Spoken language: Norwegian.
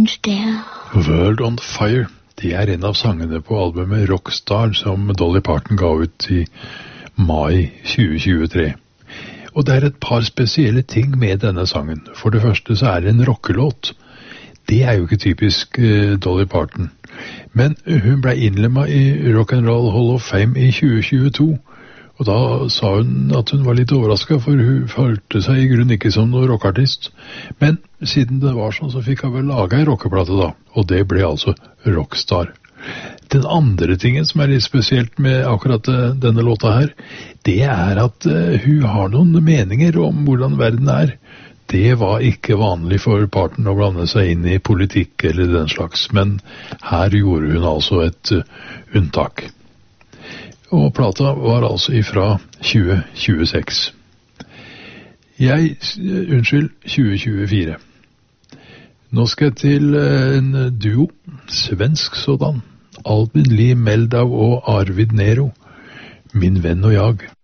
wünscht der? World on Fire. Det er en av sangene på albumet Rockstar som Dolly Parton ga ut i mai 2023. Og det er et par spesielle ting med denne sangen. For det første så er det en rockelåt. Det er jo ikke typisk Dolly Parton. Men hun ble innlemmet i Rock'n'Roll Hall of Fame i 2022. Og da sa hun at hun var litt overrasket, for hun følte seg i grunn ikke som noen rockartist. Men siden det var sånn, så fikk hun vel laget en rockeplate da. Og det ble altså Rockstar. Den andre tingen som er litt spesielt med akkurat denne låta her, det er at hun har noen meninger om hvordan verden er. Det var ikke vanlig for Parton å blande seg inn i politikk eller den slags, men her gjorde hun altså et unntak. Og plata var altså ifra 2026. 2024. Nå skal jeg til en duo, svensk sådan. Albin Lee Meldau og Arvid Nero, Min venn og jag.